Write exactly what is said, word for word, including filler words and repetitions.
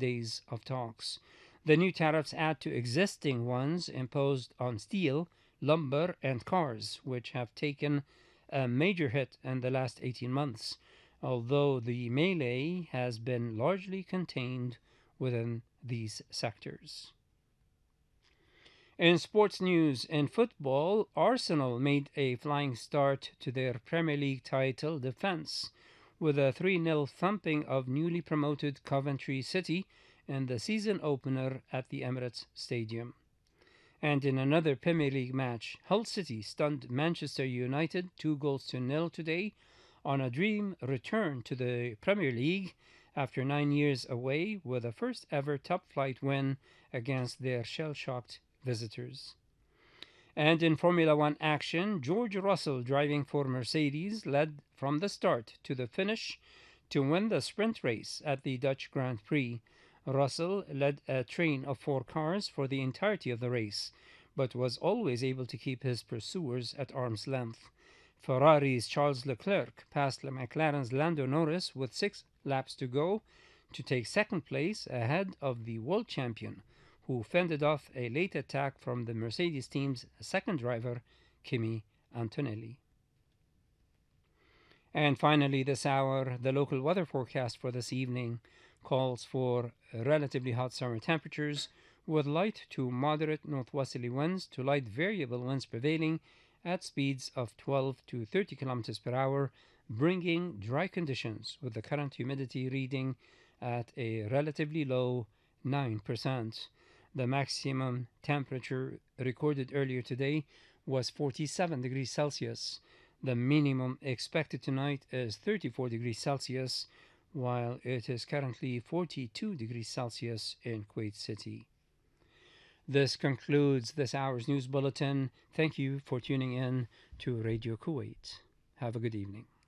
days of talks. The new tariffs add to existing ones imposed on steel, lumber, and cars, which have taken a major hit in the last eighteen months, although the melee has been largely contained within these sectors. In sports news, in football, Arsenal made a flying start to their Premier League title defense with a three nil thumping of newly promoted Coventry City in the season opener at the Emirates Stadium. And in another Premier League match, Hull City stunned Manchester United two goals to nil today on a dream return to the Premier League after nine years away with a first ever top flight win against their shell-shocked visitors. And in Formula One action, George Russell, driving for Mercedes, led from the start to the finish to win the sprint race at the Dutch Grand Prix. Russell led a train of four cars for the entirety of the race, but was always able to keep his pursuers at arm's length. Ferrari's Charles Leclerc passed McLaren's Lando Norris with six laps to go to take second place ahead of the world champion, who fended off a late attack from the Mercedes team's second driver, Kimi Antonelli. And finally, this hour, the local weather forecast for this evening calls for relatively hot summer temperatures with light to moderate northwesterly winds to light variable winds prevailing at speeds of twelve to thirty kilometers per hour, bringing dry conditions with the current humidity reading at a relatively low nine percent. The maximum temperature recorded earlier today was forty-seven degrees Celsius. The minimum expected tonight is thirty-four degrees Celsius, while it is currently forty-two degrees Celsius in Kuwait City. This concludes this hour's news bulletin. Thank you for tuning in to Radio Kuwait. Have a good evening.